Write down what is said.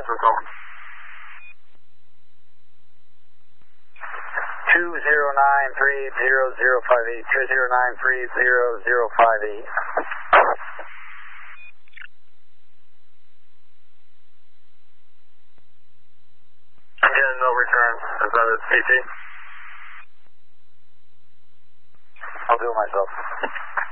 Desmond Coleman. 209-380-058, 209-380-058. Again, no return. Is that a PT? I'll do it myself.